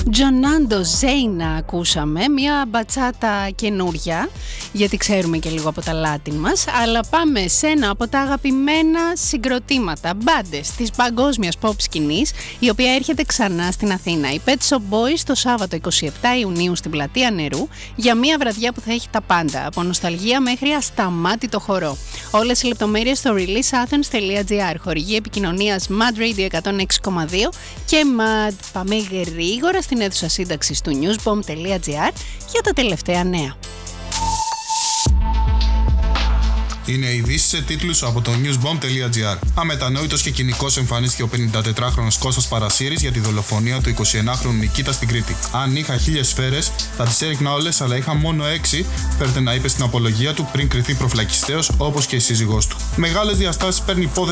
Τζονάντο Ζέινα ακούσαμε, μια μπατσάτα καινούρια, γιατί ξέρουμε και λίγο από τα Latin μας, αλλά πάμε σε ένα από τα αγαπημένα συγκροτήματα, μπάντες της παγκόσμιας pop σκηνής, η οποία έρχεται ξανά στην Αθήνα. Οι Pet Shop Boys το Σάββατο 27 Ιουνίου στην Πλατεία Νερού, για μια βραδιά που θα έχει τα πάντα, από νοσταλγία μέχρι ασταμάτητο χορό. Όλες οι λεπτομέρειες στο releaseathens.gr. Χορηγή επικοινωνίας Mad Radio 106,2 και Mad. Πάμε γρήγορα στην αίθουσα σύνταξης του newsbomb.gr για τα τελευταία νέα. Είναι ειδήσεις σε τίτλους από το newsbomb.gr. Αμετανόητος και κοινικός εμφανίστηκε ο 54χρονος Κώστας Παρασύρης για τη δολοφονία του 21χρονου Νικήτα στην Κρήτη. Αν είχα 1000 σφαίρες, θα τις έριχνα όλες, αλλά είχα μόνο 6, φέρεται να είπε στην απολογία του πριν κριθεί προφυλακιστέος, όπως και η σύζυγός του. Μεγάλες διαστάσεις παίρνει υπόθεση